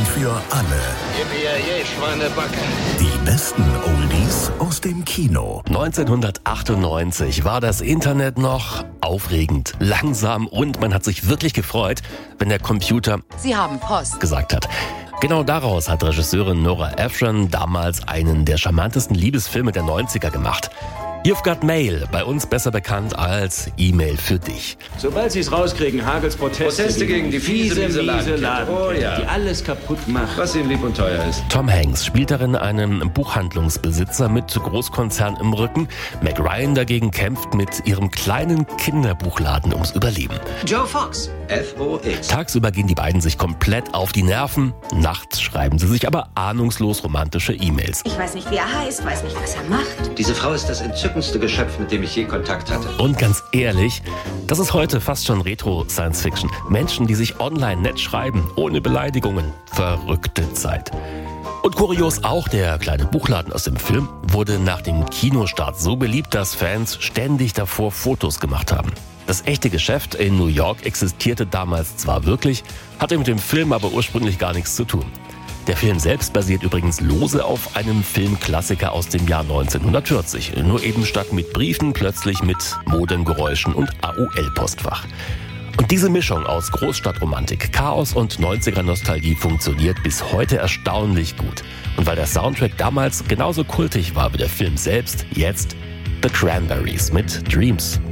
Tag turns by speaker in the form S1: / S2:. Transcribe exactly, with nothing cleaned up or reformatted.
S1: für alle.
S2: Yippie, Schweinebacke.
S1: Die besten Oldies aus dem Kino.
S3: neunzehnhundertachtundneunzig war das Internet noch aufregend, langsam und man hat sich wirklich gefreut, wenn der Computer
S4: Sie haben Post
S3: gesagt hat. Genau daraus hat Regisseurin Nora Ephron damals einen der charmantesten Liebesfilme der neunziger gemacht. You've Got Mail, bei uns besser bekannt als E-Mail für dich.
S5: Sobald sie es rauskriegen, Hagels Proteste,
S2: Proteste gegen die fiese, miese Ladenkette.
S5: Ladenkette,
S2: Oh ja.
S5: die alles kaputt macht.
S2: Was ihnen lieb und teuer ist.
S3: Tom Hanks spielt darin einen Buchhandlungsbesitzer mit Großkonzern im Rücken. Meg Ryan dagegen kämpft mit ihrem kleinen Kinderbuchladen ums Überleben.
S6: Joe Fox.
S2: F O X.
S3: Tagsüber gehen die beiden sich komplett auf die Nerven. Nachts schreiben sie sich aber ahnungslos romantische E-Mails.
S7: Ich weiß nicht, wie er heißt, weiß nicht, was er macht.
S2: Diese Frau ist das entzückendste Geschöpf, mit dem ich je Kontakt hatte.
S3: Und ganz ehrlich, das ist heute fast schon Retro-Science-Fiction. Menschen, die sich online nett schreiben, ohne Beleidigungen. Verrückte Zeit. Und kurios auch, der kleine Buchladen aus dem Film wurde nach dem Kinostart so beliebt, dass Fans ständig davor Fotos gemacht haben. Das echte Geschäft in New York existierte damals zwar wirklich, hatte mit dem Film aber ursprünglich gar nichts zu tun. Der Film selbst basiert übrigens lose auf einem Filmklassiker aus dem Jahr neunzehnhundertvierzig. Nur eben statt mit Briefen plötzlich mit Modemgeräuschen und A O L-Postfach. Und diese Mischung aus Großstadtromantik, Chaos und neunziger-Nostalgie funktioniert bis heute erstaunlich gut. Und weil der Soundtrack damals genauso kultig war wie der Film selbst, jetzt The Cranberries mit Dreams.